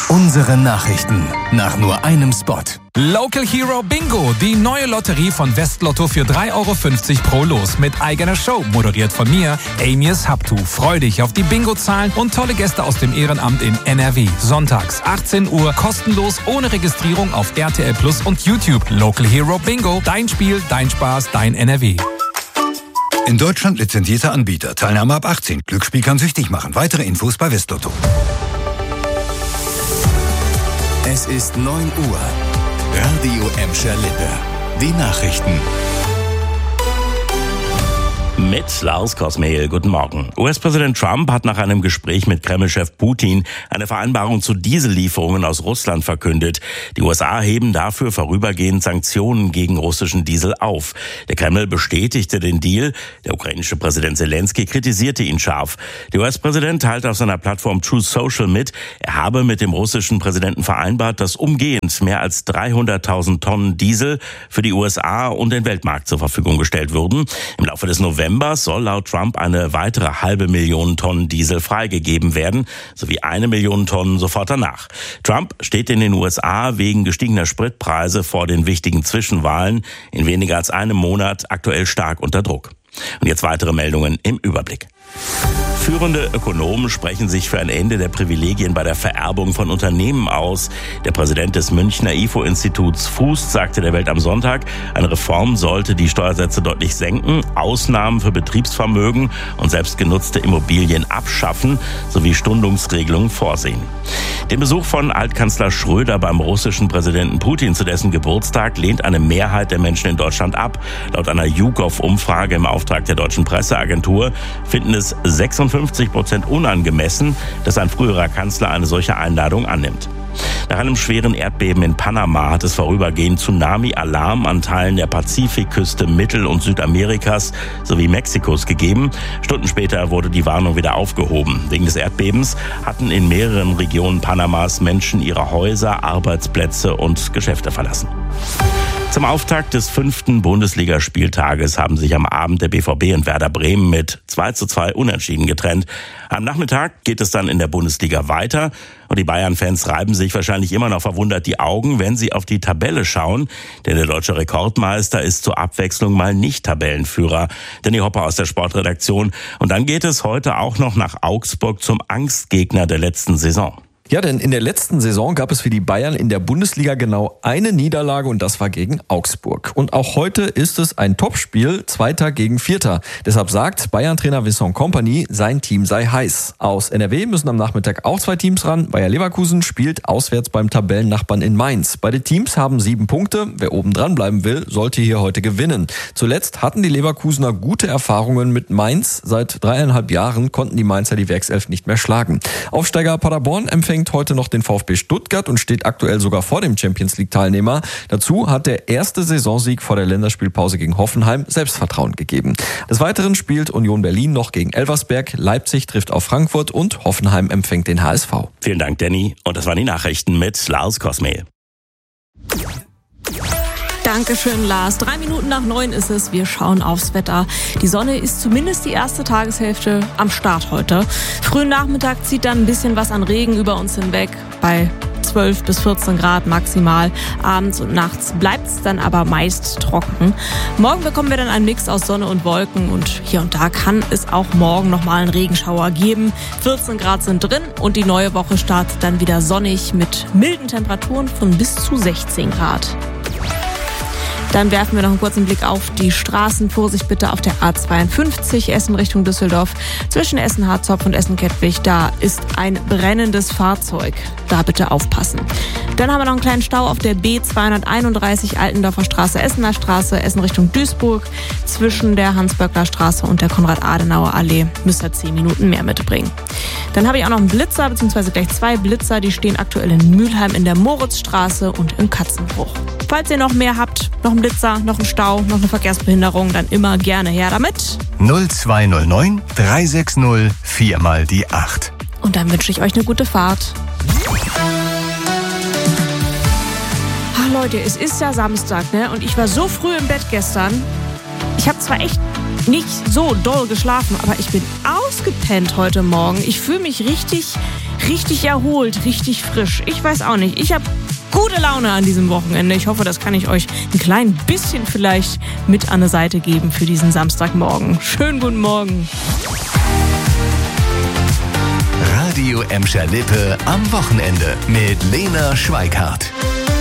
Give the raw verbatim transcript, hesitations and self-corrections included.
Unsere Nachrichten nach nur einem Spot. Local Hero Bingo, die neue Lotterie von Westlotto für drei Euro fünfzig pro Los mit eigener Show, moderiert von mir, Amias Habtu. Freu dich auf die Bingo-Zahlen und tolle Gäste aus dem Ehrenamt in N R W. Sonntags, achtzehn Uhr, kostenlos, ohne Registrierung auf R T L Plus und YouTube. Local Hero Bingo, dein Spiel, dein Spaß, dein N R W. In Deutschland lizenzierter Anbieter. Teilnahme ab achtzehn. Glücksspiel kann süchtig machen. Weitere Infos bei Westlotto. Es ist neun Uhr. Radio Emscher Lippe. Die Nachrichten. Mit Lars Kosmehl, guten Morgen. U S-Präsident Trump hat nach einem Gespräch mit Kreml-Chef Putin eine Vereinbarung zu Diesellieferungen aus Russland verkündet. Die U S A heben dafür vorübergehend Sanktionen gegen russischen Diesel auf. Der Kreml bestätigte den Deal. Der ukrainische Präsident Zelensky kritisierte ihn scharf. Der U S-Präsident teilte auf seiner Plattform Truth Social mit, er habe mit dem russischen Präsidenten vereinbart, dass umgehend mehr als dreihunderttausend Tonnen Diesel für die U S A und den Weltmarkt zur Verfügung gestellt würden. Im Laufe des November soll laut Trump eine weitere halbe Million Tonnen Diesel freigegeben werden, sowie eine Million Tonnen sofort danach. Trump steht in den U S A wegen gestiegener Spritpreise vor den wichtigen Zwischenwahlen in weniger als einem Monat aktuell stark unter Druck. Und jetzt weitere Meldungen im Überblick. Führende Ökonomen sprechen sich für ein Ende der Privilegien bei der Vererbung von Unternehmen aus. Der Präsident des Münchner I F O-Instituts Fuß sagte der Welt am Sonntag, eine Reform sollte die Steuersätze deutlich senken, Ausnahmen für Betriebsvermögen und selbstgenutzte Immobilien abschaffen sowie Stundungsregelungen vorsehen. Den Besuch von Altkanzler Schröder beim russischen Präsidenten Putin zu dessen Geburtstag lehnt eine Mehrheit der Menschen in Deutschland ab. Laut einer YouGov-Umfrage im Auftrag der deutschen Presseagentur finden es sechsundfünfzig Prozent unangemessen, dass ein früherer Kanzler eine solche Einladung annimmt. Nach einem schweren Erdbeben in Panama hat es vorübergehend Tsunami-Alarm an Teilen der Pazifikküste Mittel- und Südamerikas sowie Mexikos gegeben. Stunden später wurde die Warnung wieder aufgehoben. Wegen des Erdbebens hatten in mehreren Regionen Panamas Menschen ihre Häuser, Arbeitsplätze und Geschäfte verlassen. Zum Auftakt des fünften Bundesligaspieltages haben sich am Abend der B V B und Werder Bremen mit zwei zu zwei unentschieden getrennt. Am Nachmittag geht es dann in der Bundesliga weiter und die Bayern-Fans reiben sich wahrscheinlich immer noch verwundert die Augen, wenn sie auf die Tabelle schauen, denn der deutsche Rekordmeister ist zur Abwechslung mal nicht Tabellenführer. Danny Hopper aus der Sportredaktion. Und dann geht es heute auch noch nach Augsburg zum Angstgegner der letzten Saison. Ja, denn in der letzten Saison gab es für die Bayern in der Bundesliga genau eine Niederlage und das war gegen Augsburg. Und auch heute ist es ein Topspiel, Zweiter gegen Vierter. Deshalb sagt Bayern-Trainer Vincent Kompany, sein Team sei heiß. Aus N R W müssen am Nachmittag auch zwei Teams ran. Bayer Leverkusen spielt auswärts beim Tabellennachbarn in Mainz. Beide Teams haben sieben Punkte. Wer oben dran bleiben will, sollte hier heute gewinnen. Zuletzt hatten die Leverkusener gute Erfahrungen mit Mainz. Seit dreieinhalb Jahren konnten die Mainzer die Werkself nicht mehr schlagen. Aufsteiger Paderborn empfängt heute noch den VfB Stuttgart und steht aktuell sogar vor dem Champions-League-Teilnehmer. Dazu hat der erste Saisonsieg vor der Länderspielpause gegen Hoffenheim Selbstvertrauen gegeben. Des Weiteren spielt Union Berlin noch gegen Elversberg, Leipzig trifft auf Frankfurt und Hoffenheim empfängt den H S V. Vielen Dank, Danny. Und das waren die Nachrichten mit Lars Kosmehl. Dankeschön, Lars. Drei Minuten nach neun ist es. Wir schauen aufs Wetter. Die Sonne ist zumindest die erste Tageshälfte am Start heute. Frühen Nachmittag zieht dann ein bisschen was an Regen über uns hinweg. Bei zwölf bis vierzehn Grad maximal. Abends und nachts bleibt es dann aber meist trocken. Morgen bekommen wir dann einen Mix aus Sonne und Wolken und hier und da kann es auch morgen nochmal einen Regenschauer geben. vierzehn Grad sind drin und die neue Woche startet dann wieder sonnig mit milden Temperaturen von bis zu sechzehn Grad. Dann werfen wir noch einen kurzen Blick auf die Straßen. Vorsicht bitte auf der A zweiundfünfzig Essen Richtung Düsseldorf. Zwischen Essen-Harzopf und Essen-Kettwig, da ist ein brennendes Fahrzeug. Da bitte aufpassen. Dann haben wir noch einen kleinen Stau auf der B zweihunderteinunddreißig Altendorfer Straße, Essener Straße, Essen Richtung Duisburg. Zwischen der Hans-Böckler Straße und der Konrad-Adenauer-Allee müsst ihr zehn Minuten mehr mitbringen. Dann habe ich auch noch einen Blitzer, beziehungsweise gleich zwei Blitzer. Die stehen aktuell in Mülheim in der Moritzstraße und im Katzenbruch. Falls ihr noch mehr habt, noch einen Blitzer, noch einen Stau, noch eine Verkehrsbehinderung, dann immer gerne her damit. null zwei null neun drei sechs null vier mal die acht. Und dann wünsche ich euch eine gute Fahrt. Ach Leute, es ist ja Samstag, ne? Und ich war so früh im Bett gestern. Ich habe zwar echt nicht so doll geschlafen, aber ich bin ausgepennt heute Morgen. Ich fühle mich richtig, richtig erholt, richtig frisch. Ich weiß auch nicht. Ich habe gute Laune an diesem Wochenende. Ich hoffe, das kann ich euch ein klein bisschen vielleicht mit an die Seite geben für diesen Samstagmorgen. Schönen guten Morgen. Radio Emscher Lippe am Wochenende mit Lena Schweikart.